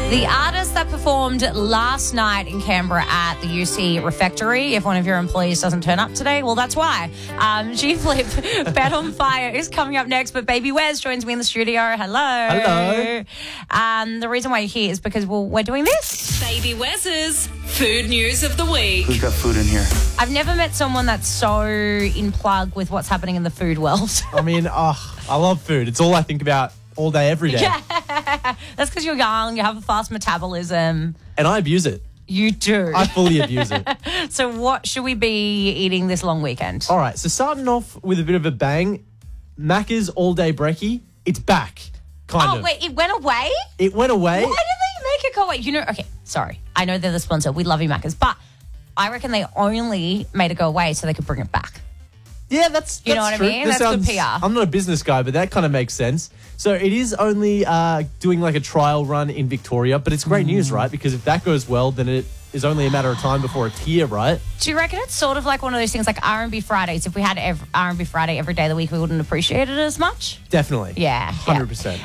The artist that performed last night in Canberra at the UC Refectory, if one of your employees doesn't turn up today, well, that's why. G-Flip, Bet on Fire is coming up next, but Baby Wes joins me in the studio. Hello. Hello. The reason why you're here is because, well, we're doing this. Baby Wes's Food News of the Week. Who's got food in here? I've never met someone that's so in plug with what's happening in the food world. I mean, I love food. It's all I think about all day, every day. Yeah. That's because you're young, you have a fast metabolism. And I abuse it. You do. I fully abuse it. So what should we be eating this long weekend? All right, so starting off with a bit of a bang, Macca's All Day Brekkie, it's back, kind of. Oh, wait, it went away? It went away. Why did they make it go away? You know, okay, sorry. I know they're the sponsor. We love you, Macca's. But I reckon they only made it go away so they could bring it back. Yeah, that's You know what true. I mean? That's good PR. I'm not a business guy, but that kind of makes sense. So it is only doing like a trial run in Victoria, but it's great news, right? Because if that goes well, then it is only a matter of time before it's here, right? Do you reckon it's sort of like one of those things like R&B Fridays? If we had R&B Friday every day of the week, we wouldn't appreciate it as much? Definitely. Yeah. 100%.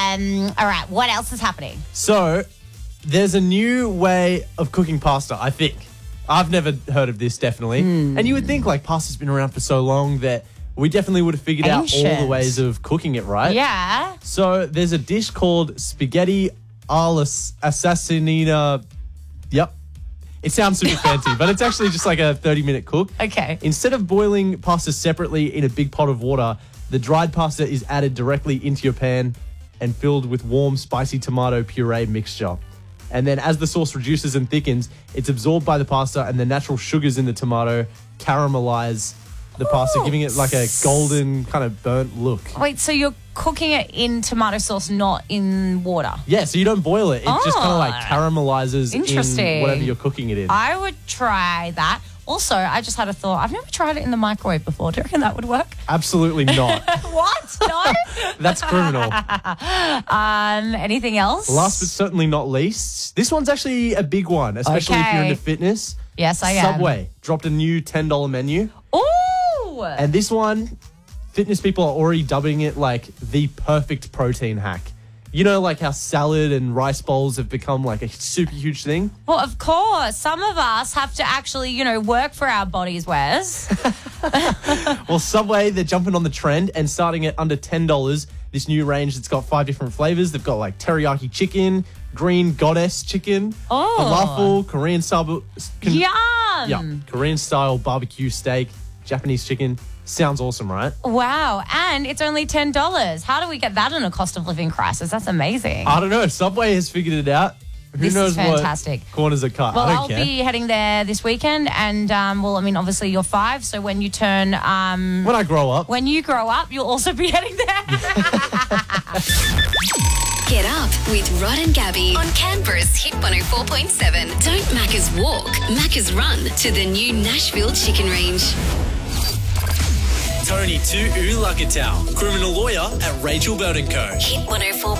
All right, what else is happening? So there's a new way of cooking pasta, I think. I've never heard of this, definitely. And you would think, like, pasta's been around for so long that we definitely would have figured out all Ancient. the ways of cooking it, right? Yeah. So there's a dish called spaghetti alla assassinina. Yep. It sounds super fancy, but it's actually just like a 30-minute cook. Okay. Instead of boiling pasta separately in a big pot of water, the dried pasta is added directly into your pan and filled with warm, spicy tomato puree mixture. And then as the sauce reduces and thickens, it's absorbed by the pasta and the natural sugars in the tomato caramelize the pasta, giving it like a golden kind of burnt look. Wait, so you're cooking it in tomato sauce, not in water? Yeah, so you don't boil it. It just kind of like caramelizes Interesting. in whatever you're cooking it in. I would try that. Also, I just had a thought. I've never tried it in the microwave before. Do you reckon that would work? Absolutely not. What? No? That's criminal. Anything else? Last but certainly not least, this one's actually a big one, especially if you're Okay. into fitness. Yes, I am. Subway dropped a new $10 menu. Ooh! And this one, fitness people are already dubbing it like the perfect protein hack. You know, like how salad and rice bowls have become like a super huge thing? Well, of course. Some of us have to actually, work for our bodies, Wes. Well, Subway, they're jumping on the trend and starting at under $10. This new range that's got 5 different flavors. They've got like teriyaki chicken, green goddess chicken, falafel, Korean style, Yum! Korean style barbecue steak, Japanese chicken. Sounds awesome, right? Wow. And it's only $10. How do we get that in a cost of living crisis? That's amazing. I don't know. Subway has figured it out. Who This is knows fantastic. what corners are cut? Well, I don't I'll care. be heading there this weekend, and obviously you're 5, so when you turn, When I grow up. when you grow up, you'll also be heading there. Get up with Rod and Gabby on Canberra's Hit 104.7. Don't Macca's walk, Macca's run to the new Nashville Chicken Range. Tony Tu'u Lukatau, criminal lawyer at Rachel Burton Co. Hit 104.7.